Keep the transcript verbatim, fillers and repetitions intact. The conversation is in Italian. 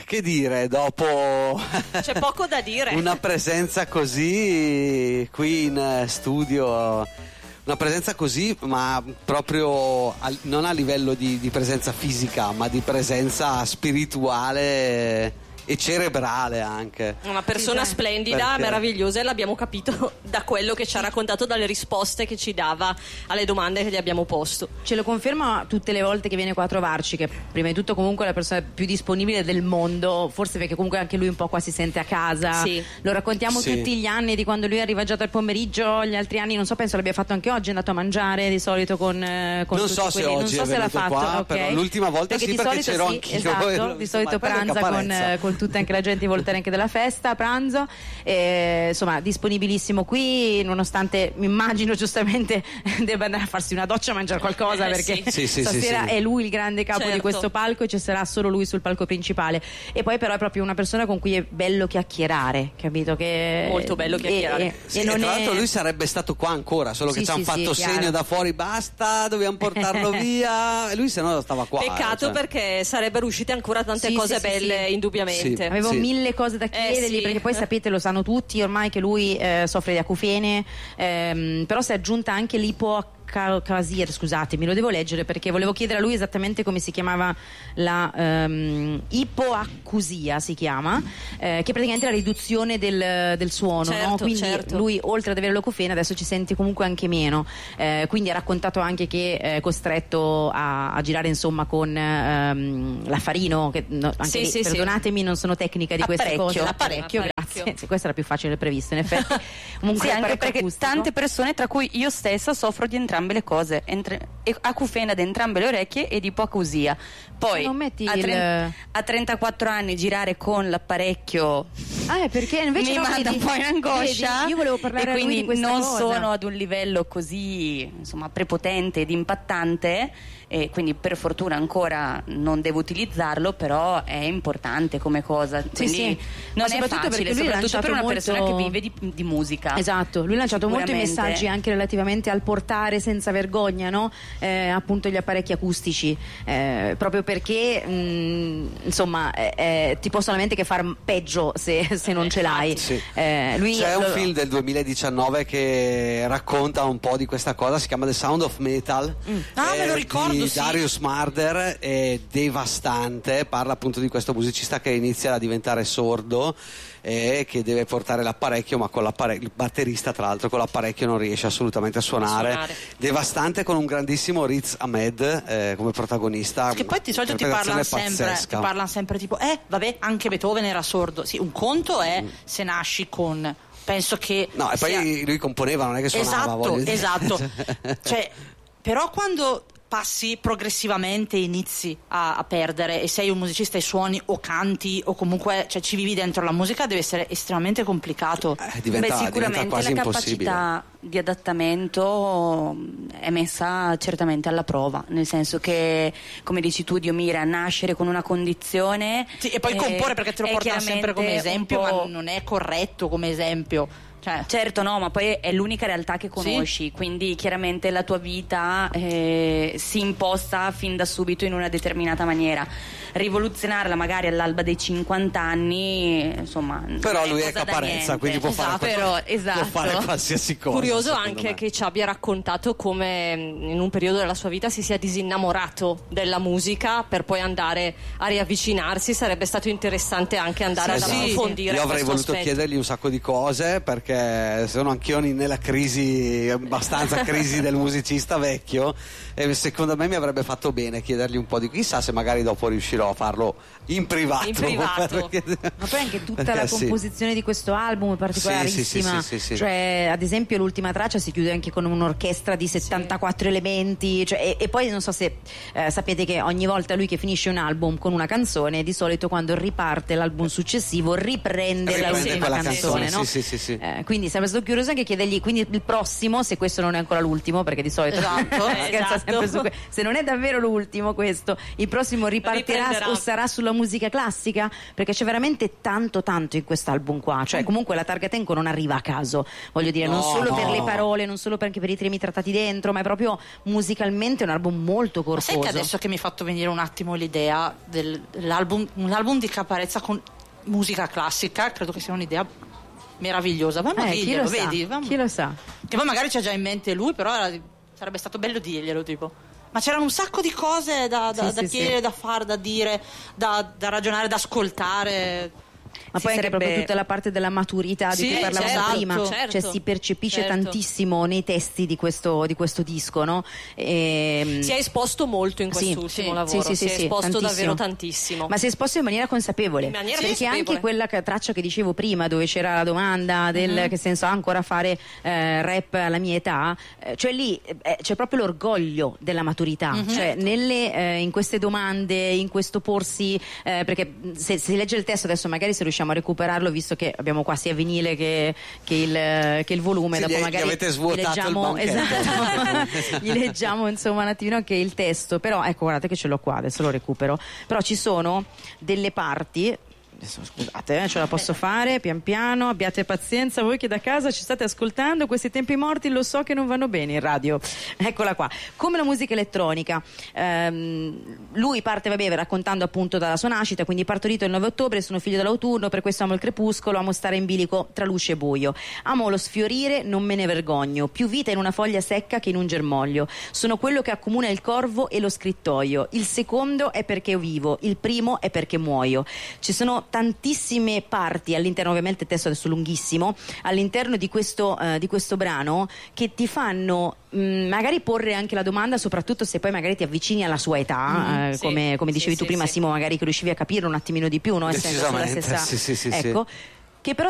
che dire, dopo c'è poco da dire. Una presenza così qui in studio, una presenza così, ma proprio a, non a livello di, di presenza fisica, ma di presenza spirituale e cerebrale anche. Una persona sì, splendida, perché... meravigliosa, e l'abbiamo capito da quello che ci ha raccontato, dalle risposte che ci dava alle domande che gli abbiamo posto. Ce lo conferma tutte le volte che viene qua a trovarci, che prima di tutto comunque è la persona più disponibile del mondo, forse perché comunque anche lui un po' qua si sente a casa. Sì. Lo raccontiamo Sì. tutti gli anni, di quando lui arriva già dal pomeriggio, gli altri anni non so, penso l'abbia fatto anche oggi, è andato a mangiare di solito con, eh, con non tutti so se quelli. oggi non so è se l'ha venuto fatto, qua, ok. però l'ultima volta perché sì, di perché solito c'ero sì, anch'io. esatto, di solito pranza con, eh, con tutta anche la gente, i volontari anche della festa a pranzo, eh, insomma disponibilissimo qui, nonostante mi immagino giustamente debba andare a farsi una doccia, a mangiare qualcosa, Eh, perché sì. Sì, sì, stasera sì, sì. è lui il grande capo Certo. di questo palco e ci sarà solo lui sul palco principale. E poi però è proprio una persona con cui è bello chiacchierare, capito? Che Molto bello chiacchierare. e, e, Sì, e e non tra è... l'altro lui sarebbe stato qua ancora, solo che Sì, ci hanno sì, fatto sì, segno chiaro. da fuori, basta, dobbiamo portarlo via, e lui se no stava qua. Peccato, cioè. perché sarebbero uscite ancora tante Sì, cose sì, sì, belle, sì. indubbiamente. Sì. Avevo Sì. mille cose da chiedergli, Eh, sì. perché poi sapete, lo sanno tutti ormai che lui eh, soffre di acufene, ehm, però si è aggiunta anche l'ipoacasia, scusatemi, lo devo leggere perché volevo chiedere a lui esattamente come si chiamava la ehm, ipoacusia, si chiama, eh, che praticamente è la riduzione del, del suono, Certo, no? Quindi certo. lui, oltre ad avere l'acufene, adesso ci senti comunque anche meno, eh, quindi ha raccontato anche che è costretto a, a girare insomma con ehm, l'affarino, che no, anche Sì, lì, sì, sì. perdonatemi, non sono tecnica di queste Apparecchio. cose. Apparecchio. Grazie. Sì, questo era più facile del previsto, in effetti. Comunque Sì, anche apparecchio perché acustico. tante persone, tra cui io stessa, soffro di entrambe le cose, entre- e- acufene ad entrambe le orecchie e di ipoacusia. Poi Ma non metti a, il- tren- a trentaquattro anni girare con l'apparecchio Ah, è perché invece mi no, manda vedi- un po' in angoscia, vedi, io volevo parlare e a lui quindi di questa non cosa. sono ad un livello così, insomma, prepotente ed impattante, e quindi per fortuna ancora non devo utilizzarlo, però è importante come cosa, quindi sì. non Ma è soprattutto facile, perché lui ha soprattutto per lanciato una persona molto- che vive di, di musica. Esatto, lui ha lanciato molti Sicuramente. messaggi anche relativamente al portare senza vergogna, no? Eh, appunto gli apparecchi acustici, eh, proprio perché mh, insomma eh, eh, ti può solamente che far peggio se, se non ce l'hai. Sì. Eh, lui C'è un lo- film del duemiladiciannove che racconta un po' di questa cosa, si chiama The Sound of Metal. Ah, me lo ricordo, di sì. Darius Marder, è devastante, parla appunto di questo musicista che inizia a diventare sordo e che deve portare l'apparecchio, ma con l'apparecchio, il batterista tra l'altro con l'apparecchio non riesce assolutamente a suonare, A suonare. devastante, con un grandissimo Riz Ahmed eh, come protagonista. Che poi di solito ti parlano Interpretazione sempre, ti pazzesca. parlano sempre tipo, eh, vabbè, anche Beethoven era sordo. Sì, un conto è se nasci con. Penso che. No, e poi sia- lui componeva, non è che suonava. Esatto, voglio dire. esatto. Cioè, però quando passi progressivamente, inizi a, a perdere e sei un musicista e suoni o canti o comunque cioè, ci vivi dentro la musica, deve essere estremamente complicato. Eh, diventa, Beh, diventa sicuramente quasi la impossibile. capacità di adattamento è messa certamente alla prova, nel senso che, come dici tu, Diomira, nascere con una condizione Sì, e poi eh, comporre, perché te lo è portano sempre come chiaramente esempio, un po'- ma non è corretto come esempio. Cioè, Certo, no, ma poi è l'unica realtà che conosci, quindi chiaramente la tua vita eh, si imposta fin da subito in una determinata maniera. Rivoluzionarla magari all'alba dei cinquanta anni, insomma, Però non lui è cosa da caparezza, niente. quindi può fare, Esatto, però, esatto. può fare qualsiasi cosa. Curioso secondo anche me. che ci abbia raccontato come in un periodo della sua vita si sia disinnamorato della musica per poi andare a riavvicinarsi. Sarebbe stato interessante anche andare Sì, ad sì. approfondire Io avrei questo voluto aspetto. chiedergli un sacco di cose, perché sono anch'io nella crisi, abbastanza crisi del musicista vecchio, e secondo me mi avrebbe fatto bene chiedergli un po' di, chissà se magari dopo riuscirò a farlo in privato. In privato. perché- Ma poi anche tutta perché la sì. composizione di questo album è particolarissima. Sì, sì, sì, sì, sì. Cioè, ad esempio, l'ultima traccia si chiude anche con un'orchestra di settantaquattro elementi. Cioè, e, e poi non so se eh, sapete che ogni volta lui che finisce un album con una canzone, di solito quando riparte l'album successivo riprende, Riprende la ultima quella canzone, canzone, no? sì, sì, sì, sì. Eh, Eh, quindi sempre stato curioso anche chiedergli, quindi il prossimo, se questo non è ancora l'ultimo, perché di solito esatto, scherza esatto. sempre su que- se non è davvero l'ultimo questo, il prossimo ripartirà Riprenderà. o sarà sulla musica classica, perché c'è veramente tanto tanto in quest'album qua, cioè comunque la targa Tenco non arriva a caso, voglio dire, non No, solo no. per le parole, non solo per, anche per i temi trattati dentro, ma è proprio musicalmente un album molto Ma sai corposo. che adesso che mi hai fatto venire un attimo l'idea del- dell'album, un album di Caparezza con musica classica, credo che sia un'idea meravigliosa. Vamo a Eh, chi dirglielo, lo sa, vedi? Vamo- chi lo sa. Che poi magari c'ha già in mente lui, però era- sarebbe stato bello dirglielo, tipo. Ma c'erano un sacco di cose da, da, Sì, da sì, chiedere, sì. da fare, da dire, da, da ragionare, da ascoltare. Ma Sì, poi anche sarebbe- proprio tutta la parte della maturità di Sì, cui parlavamo certo, prima, certo, cioè si percepisce certo. tantissimo nei testi di questo, di questo disco, no? E, Si è esposto molto in Sì, quest'ultimo sì, lavoro, sì, sì, si è sì, esposto tantissimo. davvero tantissimo. ma si è esposto in maniera consapevole, In maniera perché consapevole. anche quella che- traccia che dicevo prima, dove c'era la domanda del Mhm. che senso ha ancora fare eh, rap alla mia età, eh, cioè lì eh, c'è proprio l'orgoglio della maturità, Mhm. cioè nelle, eh, in queste domande, in questo porsi, eh, perché se, se si legge il testo adesso magari se riusciamo a recuperarlo, visto che abbiamo qua sia vinile che, che, il, che il volume, Sì, dopo gli- gli magari avete gli svuotato il leggiamo, banchetto. esatto, gli leggiamo insomma un attimino anche il testo, però ecco guardate che ce l'ho qua, adesso lo recupero, però ci sono delle parti. Adesso, scusate, eh, ce la posso fare pian piano, abbiate pazienza voi che da casa ci state ascoltando, questi tempi morti lo so che non vanno bene in radio. Eccola qua. Come la musica elettronica, ehm, lui parte vabbè, raccontando appunto dalla sua nascita, quindi partorito il nove ottobre, sono figlio dell'autunno, per questo amo il crepuscolo, amo stare in bilico tra luce e buio, amo lo sfiorire, non me ne vergogno, più vita in una foglia secca che in un germoglio, sono quello che accomuna il corvo e lo scrittoio, il secondo è perché vivo, il primo è perché muoio. Ci sono tantissime parti all'interno, ovviamente il testo adesso lunghissimo, all'interno di questo, eh, di questo brano che ti fanno mh, magari porre anche la domanda, soprattutto se poi magari ti avvicini alla sua età, Mm, eh, sì, come, come dicevi sì, tu sì, prima sì. Simo, magari che riuscivi a capire un attimino di più, no? Essendo sulla Decisamente, stessa, sì, sì, sì, sì. ecco, che però